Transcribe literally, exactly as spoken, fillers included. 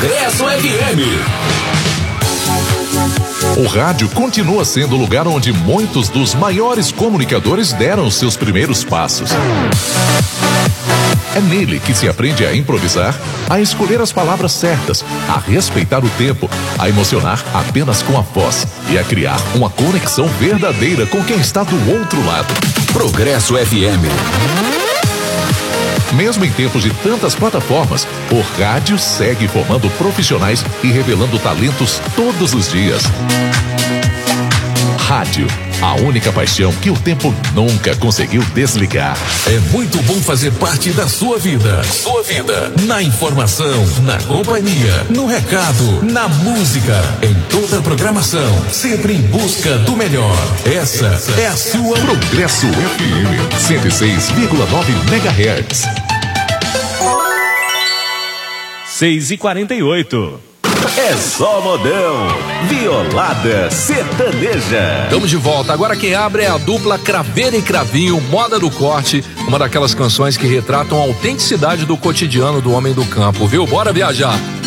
Progresso F M. O rádio continua sendo o lugar onde muitos dos maiores comunicadores deram seus primeiros passos. É nele que se aprende a improvisar, a escolher as palavras certas, a respeitar o tempo, a emocionar apenas com a voz e a criar uma conexão verdadeira com quem está do outro lado. Progresso F M. Mesmo em tempos de tantas plataformas, o rádio segue formando profissionais e revelando talentos todos os dias. Rádio, a única paixão que o tempo nunca conseguiu desligar. É muito bom fazer parte da sua vida. Sua vida. Na informação, na companhia, no recado, na música, em toda a programação. Sempre em busca do melhor. Essa é a sua Progresso F M, cento e seis vírgula nove megahertz. seis e quarenta e oito. É só modão, Violada Sertaneja. Estamos de volta. Agora quem abre é a dupla Craveira e Cravinho, Moda do Corte, uma daquelas canções que retratam a autenticidade do cotidiano do homem do campo, viu? Bora viajar.